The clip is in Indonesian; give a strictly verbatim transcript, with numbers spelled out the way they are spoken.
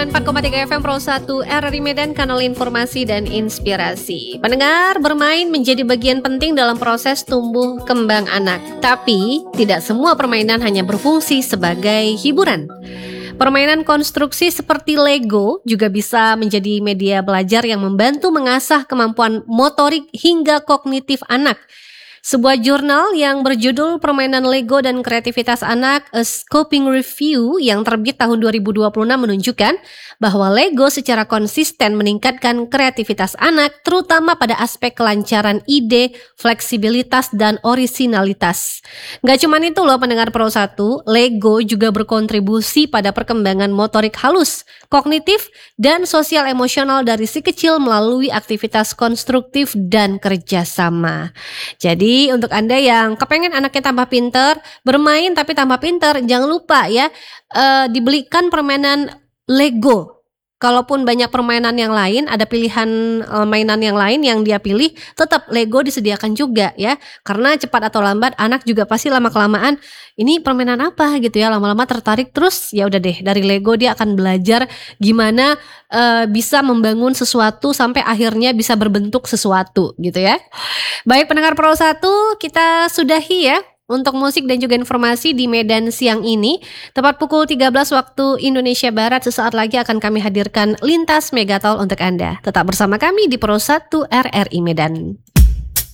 sembilan puluh empat koma tiga F M Pro satu R R I Medan, kanal informasi dan inspirasi. Pendengar, bermain menjadi bagian penting dalam proses tumbuh kembang anak. Tapi, tidak semua permainan hanya berfungsi sebagai hiburan. Permainan konstruksi seperti Lego juga bisa menjadi media belajar yang membantu mengasah kemampuan motorik hingga kognitif anak. Sebuah jurnal yang berjudul Permainan Lego dan Kreativitas Anak, A Scoping Review yang terbit tahun dua ribu dua puluh enam menunjukkan bahwa Lego secara konsisten meningkatkan kreativitas anak, terutama pada aspek kelancaran ide, fleksibilitas, dan orisinalitas. Gak cuma itu loh pendengar Pro satu, Lego juga berkontribusi pada perkembangan motorik halus, kognitif, dan sosial emosional dari si kecil melalui aktivitas konstruktif dan kerjasama. Jadi untuk Anda yang kepengen anaknya tambah pinter, bermain tapi tambah pinter, jangan lupa ya uh, dibelikan permainan Lego. Kalaupun banyak permainan yang lain, ada pilihan uh, mainan yang lain yang dia pilih, tetap Lego disediakan juga ya. Karena cepat atau lambat anak juga pasti lama-kelamaan ini permainan apa gitu ya, lama-lama tertarik terus ya udah deh, dari Lego dia akan belajar gimana uh, bisa membangun sesuatu sampai akhirnya bisa berbentuk sesuatu gitu ya. Baik pendengar Pro satu, kita sudahi ya untuk musik dan juga informasi di Medan siang ini. Tepat pukul tiga belas waktu Indonesia Barat, sesaat lagi akan kami hadirkan Lintas Megatol untuk Anda. Tetap bersama kami di Pro satu R R I Medan.